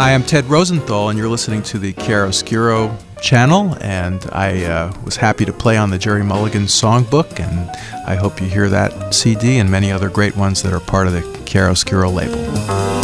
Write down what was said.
Hi, I'm Ted Rosenthal, and you're listening to the Chiaroscuro channel, and I was happy to play on the Jerry Mulligan songbook, and I hope you hear that CD and many other great ones that are part of the Chiaroscuro label.